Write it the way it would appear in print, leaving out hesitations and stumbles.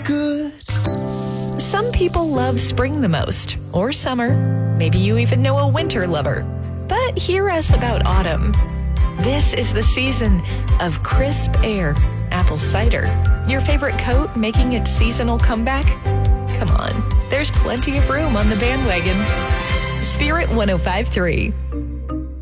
good. Some people love spring the most, or summer. Maybe you even know a winter lover. But hear us about autumn. This is the season of crisp air, apple cider. Your favorite coat making its seasonal comeback? Come on, there's plenty of room on the bandwagon. Spirit 105.3.